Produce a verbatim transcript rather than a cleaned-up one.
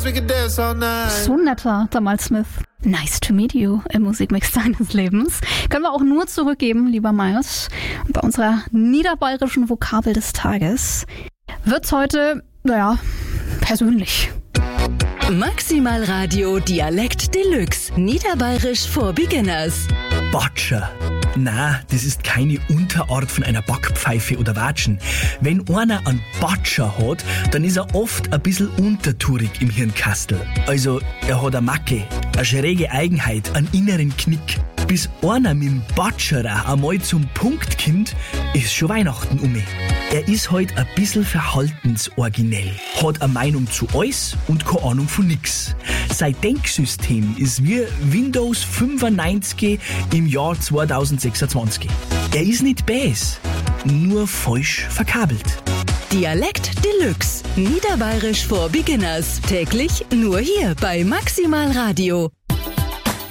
dance, we could dance all night. So netter, Jamal Smith. Nice to meet you im Musikmix deines Lebens. Können wir auch nur zurückgeben, lieber Miles. Und bei unserer niederbayerischen Vokabel des Tages wird's heute, naja, persönlich. Maximal Radio Dialekt Deluxe. Niederbayerisch for Beginners. Batscher. Na, das ist keine Unterart von einer Backpfeife oder Watschen. Wenn einer einen Batscher hat, dann ist er oft ein bisschen untertourig im Hirnkastel. Also, er hat eine Macke, eine schräge Eigenheit, einen inneren Knick. Bis einer mit dem Batscherer einmal zum Punkt kommt, ist schon Weihnachten um. Er ist halt ein bisschen verhaltensoriginell, hat eine Meinung zu alles und keine Ahnung von nix. Sein Denksystem ist wie Windows fünfundneunzig im Jahr zweitausendsechsundzwanzig. Er ist nicht bäs, nur falsch verkabelt. Dialekt Deluxe. Niederbayerisch for Beginners. Täglich nur hier bei Maximal Radio.